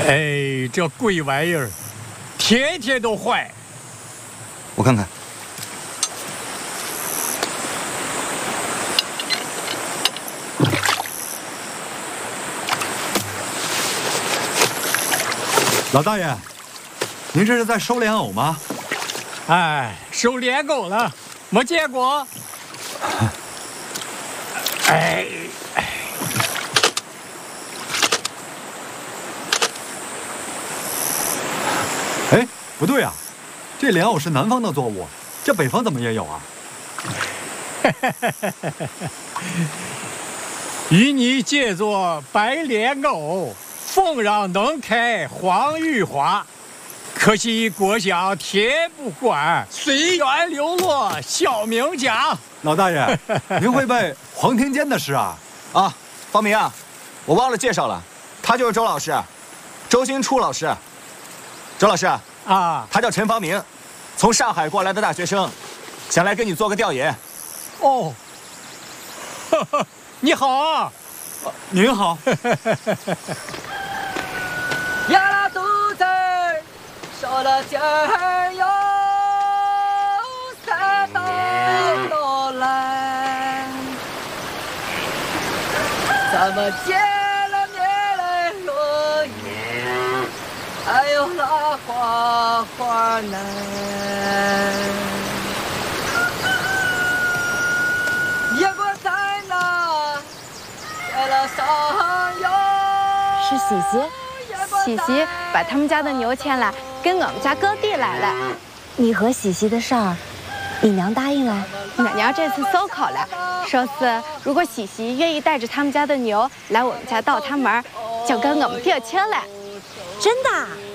哎，这鬼玩意儿，天天都坏。 我看看。老大爷，您这是在收莲藕吗？ 哎，收莲藕了，没见过。哎。 哎，不对啊，这莲藕是南方的作物，这北方怎么也有啊？ 与你借作白莲藕，凤瓤能开黄玉花。可惜国家天不管，随缘流落小名家。 老大爷，您会背黄庭坚的诗啊？ 啊，方明啊，我忘了介绍了，他就是周老师，周新初老师。 周老师啊， 他叫陈方明，从上海过来的大学生，想来跟你做个调研。 哦，呵呵，你好啊， 您好。 呀啦肚子少了点儿哟，三宝都来，咱们见了面来落叶。 哎呦，那花花难，阳光在那，在那上游。 是喜喜，喜喜把他们家的牛牵来，跟我们家割地来了。你和喜喜的事儿，你娘答应了。俺娘这次搜考了，说是如果喜喜愿意带着他们家的牛来我们家倒他门，就跟我们爹签了。 真的？